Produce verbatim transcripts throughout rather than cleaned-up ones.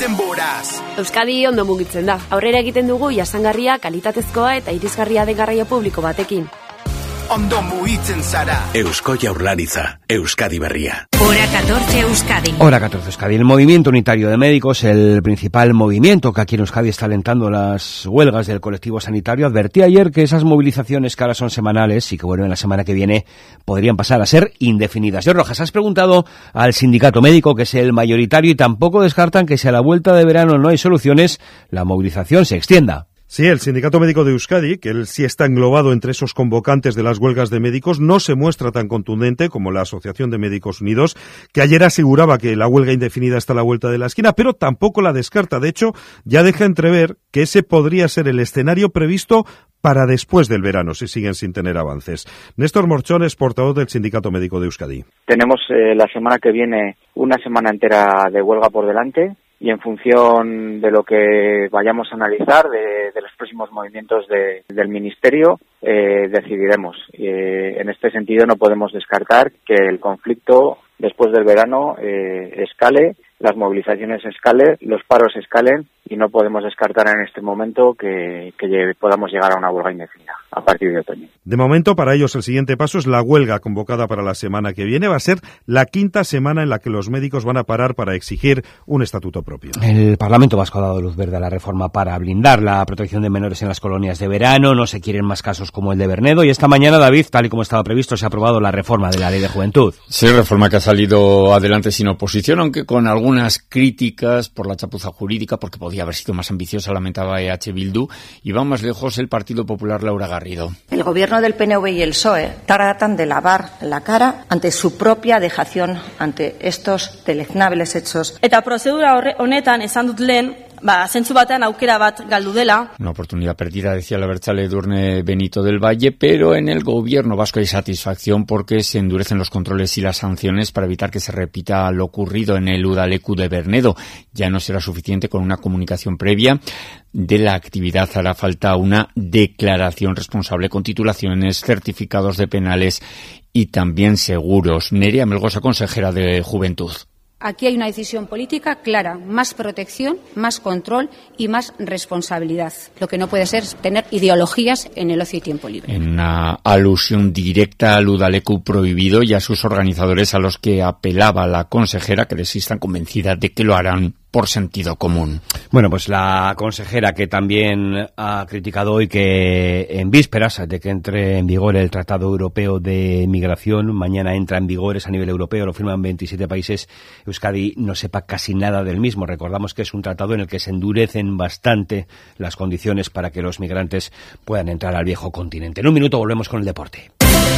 denboraz. Euskadi ondo mugitzen da. Aurrera egiten dugu jasangarria, kalitatezkoa eta irisgarria den garraio publiko batekin. Ondo mugitzen zara. Eusko Jaurlaritza, Euskadi Berria. Hora catorce Euskadi. Hora catorce Euskadi. El Movimiento Unitario de Médicos, el principal movimiento que aquí en Euskadi está alentando las huelgas del colectivo sanitario, advertía ayer que esas movilizaciones que ahora son semanales y que vuelven la semana que viene podrían pasar a ser indefinidas. Yo, Rojas, has preguntado al sindicato médico, que es el mayoritario, y tampoco descartan que si a la vuelta de verano no hay soluciones, la movilización se extienda. Sí, el Sindicato Médico de Euskadi, que él sí está englobado entre esos convocantes de las huelgas de médicos, no se muestra tan contundente como la Asociación de Médicos Unidos, que ayer aseguraba que la huelga indefinida está a la vuelta de la esquina, pero tampoco la descarta. De hecho, ya deja entrever que ese podría ser el escenario previsto para después del verano, si siguen sin tener avances. Néstor Morchón es portavoz del Sindicato Médico de Euskadi. Tenemos eh, la semana que viene una semana entera de huelga por delante, y en función de lo que vayamos a analizar, de, de los próximos movimientos de, del Ministerio, eh, decidiremos. Eh, en este sentido no podemos descartar que el conflicto después del verano eh, escale, las movilizaciones escalen, los paros escalen, y no podemos descartar en este momento que, que podamos llegar a una huelga indefinida a partir de otoño. De momento, para ellos el siguiente paso es la huelga convocada para la semana que viene. Va a ser la quinta semana en la que los médicos van a parar para exigir un estatuto propio. El Parlamento Vasco ha dado luz verde a la reforma para blindar la protección de menores en las colonias de verano. No se quieren más casos como el de Bernedo. Y esta mañana, David, tal y como estaba previsto, se ha aprobado la reforma de la Ley de Juventud. Sí, reforma que ha salido adelante sin oposición, aunque con algunas críticas por la chapuza jurídica, porque podía haber sido más ambiciosa, lamentaba E H Bildu, y va más lejos el Partido Popular, Laura Garrido. El gobierno del P N V y el P S O E tratan de lavar la cara ante su propia dejación ante estos deleznables hechos. Eta prozedura honetan esan dut lehen, ba, zentzu batean aukera bat galdu dela. Una oportunidad perdida, decía la abertzale Edurne Benito del Valle, pero en el gobierno vasco hay satisfacción porque se endurecen los controles y las sanciones para evitar que se repita lo ocurrido en el Udaleku de Bernedo. Ya no será suficiente con una comunicación previa de la actividad, hará falta una declaración responsable con titulaciones, certificados de penales y también seguros. Nerea Melgosa, consejera de Juventud. Aquí hay una decisión política clara, más protección, más control y más responsabilidad. Lo que no puede ser es tener ideologías en el ocio y tiempo libre. En una alusión directa al Udaleku prohibido y a sus organizadores, a los que apelaba la consejera, que les están convencida de que lo harán por sentido común. Bueno, pues la consejera, que también ha criticado hoy que en vísperas de que entre en vigor el Tratado Europeo de Migración, mañana entra en vigor, es a nivel europeo, lo firman veintisiete países, Euskadi no sepa casi nada del mismo. Recordamos que es un tratado en el que se endurecen bastante las condiciones para que los migrantes puedan entrar al viejo continente. En un minuto volvemos con el deporte.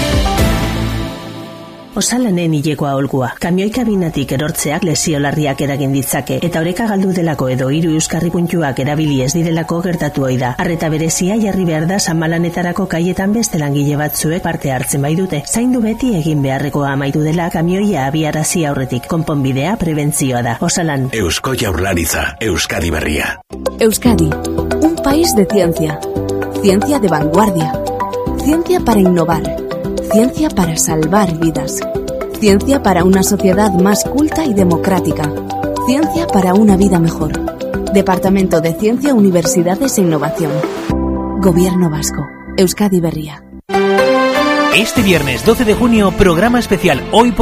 Osalanen hilekoa olgua. Kamioi kabinatik erortzeak lesio larriak eragin ditzake, eta oreka galdu delako edo hiru euskarri puntuak erabili ez direlako gertatu ohi da. Arreta berezia jarri behar da Sanmalanetarako kaietan beste langile batzuek parte hartzen bai dute. Zaindu beti egin beharrekoa amaitu dela kamioia abiarazi aurretik. Konponbidea prebentzioa da. Osalan. Eusko Jaurlaritza, Euskadi Berria. Euskadi, un país de ciencia. Ciencia de vanguardia. Ciencia para innovar. Ciencia para salvar vidas. Ciencia para una sociedad más culta y democrática. Ciencia para una vida mejor. Departamento de Ciencia, Universidades e Innovación. Gobierno Vasco. Euskadi Berria. Este viernes doce de junio, programa especial Hoy por